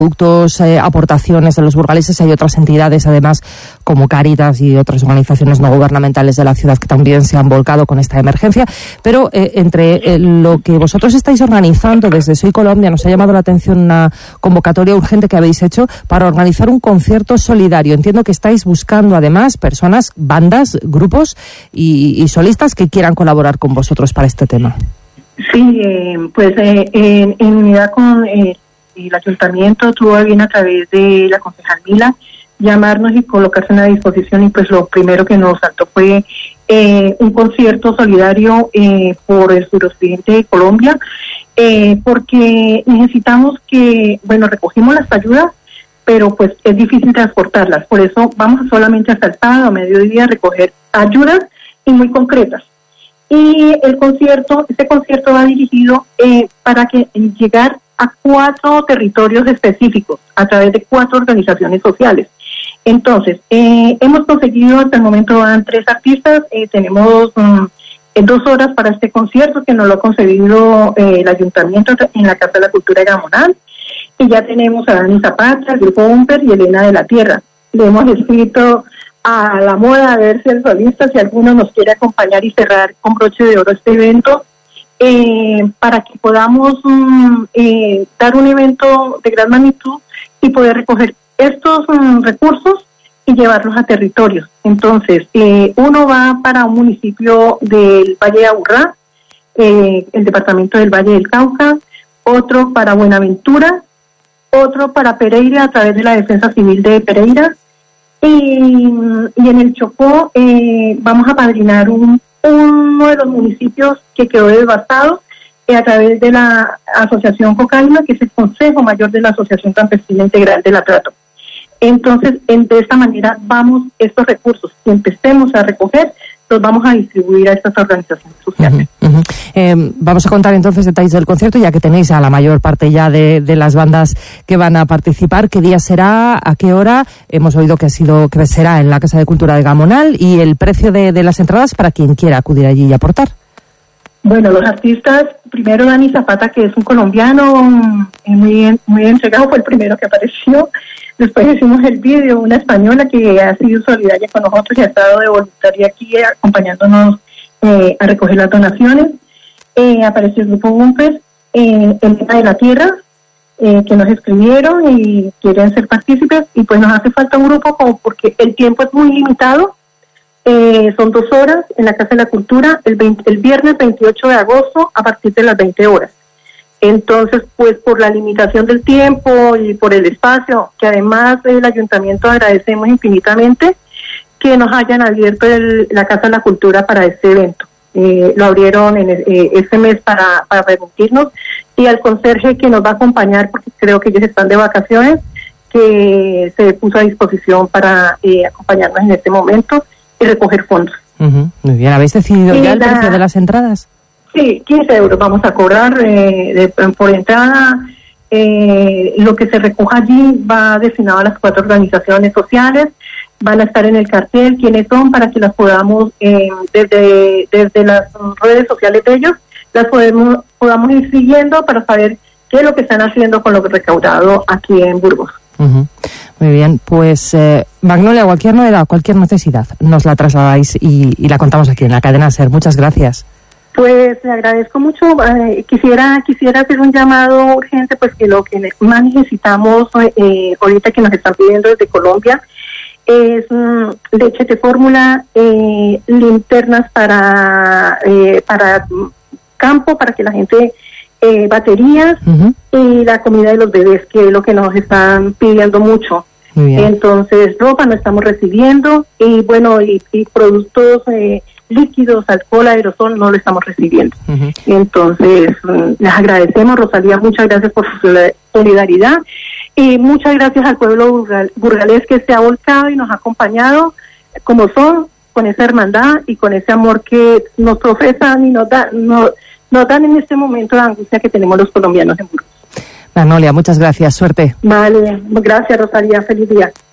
productos, aportaciones de los burgaleses. Hay otras entidades, además, como Cáritas y otras organizaciones no gubernamentales de la ciudad que también se han volcado con esta emergencia. Pero entre lo que vosotros estáis organizando desde Soy Colombia, nos ha llamado la atención una convocatoria urgente que habéis hecho para organizar un concierto solidario. Entiendo que estáis buscando, además, personas, bandas, grupos y solistas que quieran colaborar con vosotros para este tema. Sí, pues en unidad con el ayuntamiento tuvo bien, a través de la concejal Mila, llamarnos y colocarse en la disposición, y pues lo primero que nos saltó fue un concierto solidario por el suroccidente de Colombia, porque necesitamos recogimos las ayudas, pero pues es difícil transportarlas, por eso vamos solamente hasta el sábado a mediodía a recoger ayudas y muy concretas. Y este concierto va dirigido para llegar a 4 territorios específicos a través de 4 organizaciones sociales. Entonces, hemos conseguido hasta el momento van 3 artistas, tenemos 2 horas para este concierto que nos lo ha concedido el ayuntamiento en la Casa de la Cultura de Gamonal, y ya tenemos a Dani Zapata, el grupo Umper y Elena de la Tierra. Le hemos escrito a la moda a ver si el solista, si alguno nos quiere acompañar y cerrar con broche de oro este evento, para que podamos dar un evento de gran magnitud y poder recoger estos recursos y llevarlos a territorios. Entonces, uno va para un municipio del Valle de Aburrá, el departamento del Valle del Cauca, otro para Buenaventura, otro para Pereira a través de la Defensa Civil de Pereira, y en el Chocó vamos a padrinar uno de los municipios que quedó devastado a través de la Asociación Cocaína, que es el Consejo Mayor de la Asociación Campesina Integral de la Trato. Entonces, de esta manera vamos estos recursos que empecemos a recoger, los vamos a distribuir a estas organizaciones sociales. Vamos a contar entonces detalles del concierto, ya que tenéis a la mayor parte ya de las bandas que van a participar. ¿Qué día será? ¿A qué hora? Hemos oído que será en la Casa de Cultura de Gamonal, y el precio de las entradas para quien quiera acudir allí y aportar. Bueno, los artistas, primero Dani Zapata, que es un colombiano muy entregado, fue el primero que apareció. Después hicimos el vídeo, una española que ha sido solidaria con nosotros y ha estado de voluntaria aquí acompañándonos a recoger las donaciones. Apareció el grupo Bumpers, Elena de la Tierra, que nos escribieron y quieren ser partícipes, y pues nos hace falta un grupo porque el tiempo es muy limitado. Son 2 horas en la Casa de la Cultura, el viernes 28 de agosto a partir de las 20 horas. Entonces, pues por la limitación del tiempo y por el espacio, que además el ayuntamiento agradecemos infinitamente que nos hayan abierto la Casa de la Cultura para este evento. Lo abrieron este mes para permitirnos, y al conserje que nos va a acompañar, porque creo que ellos están de vacaciones, que se puso a disposición para acompañarnos en este momento y recoger fondos. Muy bien, ¿habéis decidido ya el precio de las entradas? Sí, 15 euros vamos a cobrar por entrada. Lo que se recoja allí va destinado a las 4 organizaciones sociales. Van a estar en el cartel quiénes son, para que las podamos, desde las redes sociales de ellos, las podamos ir siguiendo para saber qué es lo que están haciendo con lo recaudado aquí en Burgos. Muy bien, pues Magnolia, cualquier novedad, cualquier necesidad, nos la trasladáis y la contamos aquí en la cadena SER. Muchas gracias. Pues le agradezco mucho. Quisiera hacer un llamado urgente, pues que lo que más necesitamos ahorita, que nos están pidiendo desde Colombia, es leche de fórmula, linternas para campo, para que la gente, baterías, y la comida de los bebés, que es lo que nos están pidiendo mucho. Entonces, ropa no estamos recibiendo, y bueno, y productos líquidos, alcohol, aerosol, no lo estamos recibiendo. Entonces, les agradecemos, Rosalía, muchas gracias por su solidaridad, y muchas gracias al pueblo burgalés que se ha volcado y nos ha acompañado como son, con esa hermandad y con ese amor que nos profesan y nos dan en este momento de angustia que tenemos los colombianos en Burgos. Magnolia, muchas gracias, suerte. Vale, gracias, Rosalía, feliz día.